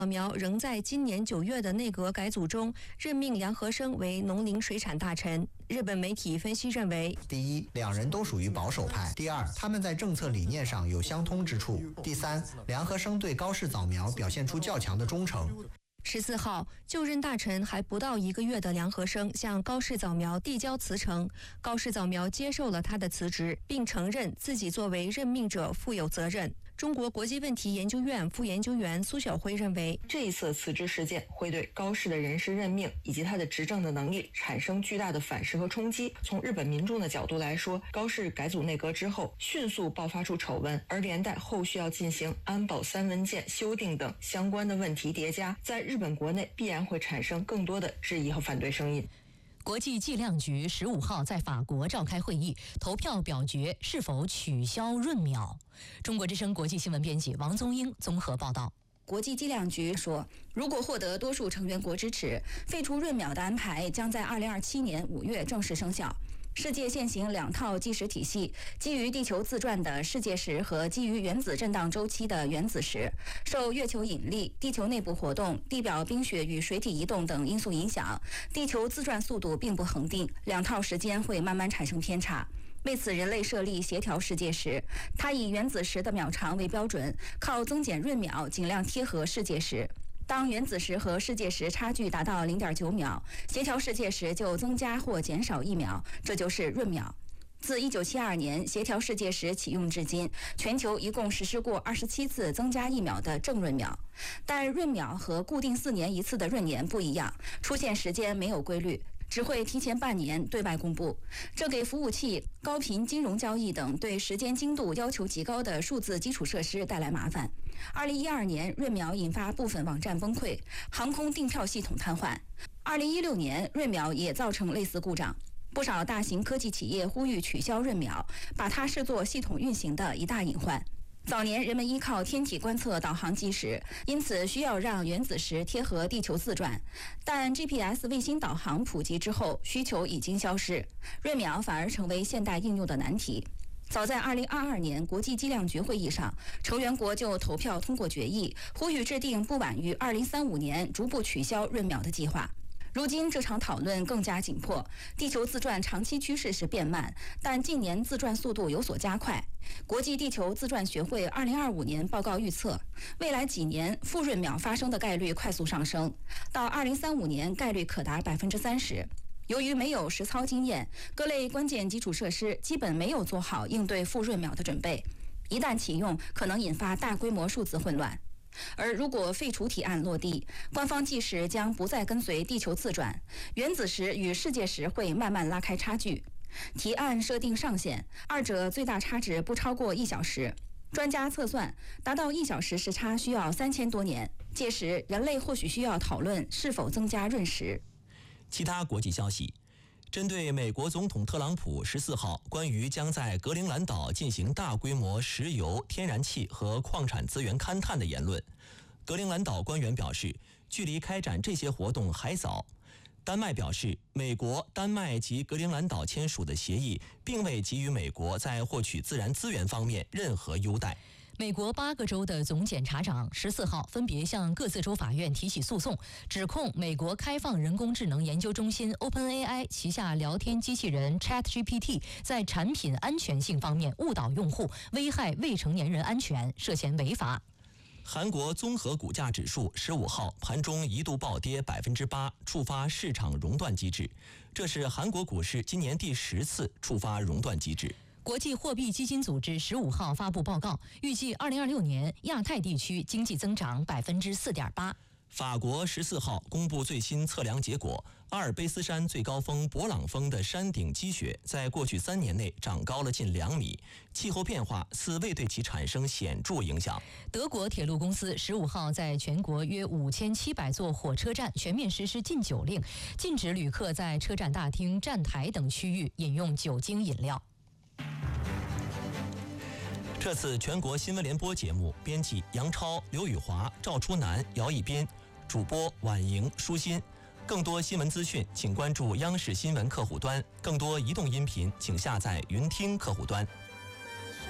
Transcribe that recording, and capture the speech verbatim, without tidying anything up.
扫描仍在今年九月的内阁改组中任命梁和生为农林水产大臣。日本媒体分析认为， 第一，两人都属于保守派；第二，他们在政策理念上有相通之处；第三，梁和生对高市早苗表现出较强的忠诚。 十四号，就任大臣还不到一个月的梁和生向高市早苗递交辞呈，高市早苗接受了他的辞职，并承认自己作为任命者负有责任。中国国际问题研究院副研究员苏晓辉认为， 这一次辞职事件会对高市的人事任命以及他的执政的能力产生巨大的反噬和冲击。从日本民众的角度来说，高市改组内阁之后迅速爆发出丑闻，而连带后续要进行安保三文件修订等相关的问题叠加，在日本国内必然会产生更多的质疑和反对声音。 国际计量局十五号在法国召开会议，投票表决是否取消润秒。中国之声国际新闻编辑王宗英综合报道。 国际计量局说，如果获得多数成员国支持，废除润秒的安排将在二零二七年五月正式生效。世界现行两套计时体系，基于地球自转的世界时和基于原子震荡周期的原子时，受月球引力、地球内部活动、地表冰雪与水体移动等因素影响，地球自转速度并不恒定，两套时间会慢慢产生偏差。为此，人类设立协调世界时，它以原子时的秒长为标准，靠增减闰秒尽量贴合世界时。当原子时和世界时差距达到 零点九秒，协调世界时就增加或减少一秒，这就是闰秒。自一九七二年协调世界时启用至今，全球一共实施过二十七次增加一秒的正闰秒。但闰秒和固定四年一次的闰年不一样，出现时间没有规律，只会提前半年对外公布，这给服务器、高频金融交易等对时间精度要求极高的数字基础设施带来麻烦。二零一二年，闰秒引发部分网站崩溃，航空订票系统瘫痪。二零一六年，闰秒也造成类似故障。不少大型科技企业呼吁取消闰秒，把它视作系统运行的一大隐患。早年人们依靠天体观测导航计时，因此需要让原子时贴合地球自转。但 G P S 卫星导航普及之后，需求已经消失，闰秒反而成为现代应用的难题。早在二零二二年国际计量局会议上，成员国就投票通过决议，呼吁制定不晚于二零三五年逐步取消闰秒的计划。如今这场讨论更加紧迫，地球自转长期趋势是变慢，但近年自转速度有所加快。国际地球自转学会二零二五年报告预测，未来几年负闰秒发生的概率快速上升，到二零三五年概率可达百分之三十。由于没有实操经验，各类关键基础设施基本没有做好应对负闰秒的准备，一旦启用，可能引发大规模数字混乱。而如果废除提案落地，官方计时将不再跟随地球自转，原子时与世界时会慢慢拉开差距。提案设定上限，二者最大差值不超过一小时。专家测算，达到一小时时差需要三千多年，届时人类或许需要讨论是否增加闰时。 其他国际消息，针对美国总统特朗普十四号关于将在格陵兰岛进行大规模石油、天然气和矿产资源勘探的言论，格陵兰岛官员表示，距离开展这些活动还早。丹麦表示，美国、丹麦及格陵兰岛签署的协议并未给予美国在获取自然资源方面任何优待。 美国八个州的总检察长十四号分别向各自州法院提起诉讼，指控美国开放人工智能研究中心 OpenAI 旗下聊天机器人 ChatGPT 在产品安全性方面误导用户，危害未成年人安全，涉嫌违法。 韩国综合股价指数十五号盘中一度暴跌百分之八，触发市场熔断机制，这是韩国股市今年第十次触发熔断机制。 国际货币基金组织十五号发布报告，预计二零二六年亚太地区经济增长百分之四点八。 法国十四号公布最新测量结果，阿尔卑斯山最高峰勃朗峰的山顶积雪在过去三年内长高了近两米，气候变化似未对其产生显著影响。 德国铁路公司十五号在全国约五千七百座火车站全面实施禁酒令，禁止旅客在车站大厅、站台等区域饮用酒精饮料。 这次全国新闻联播节目编辑杨超、刘宇华、赵初南、姚一斌，主播婉莹、舒心。更多新闻资讯请关注央视新闻客户端，更多移动音频请下载云听客户端。